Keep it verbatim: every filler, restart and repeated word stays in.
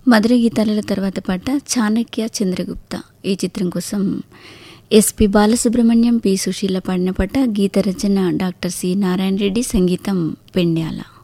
మధుర గీతాల తర్వాత పాట చాణక్య చంద్రగుప్త. ఈ చిత్రం కోసం ఎస్పి బాలసుబ్రహ్మణ్యం, పి సుశీల పాడిన పాట. గీత రచన డాక్టర్ సి నారాయణ రెడ్డి, సంగీతం పెండ్యాల.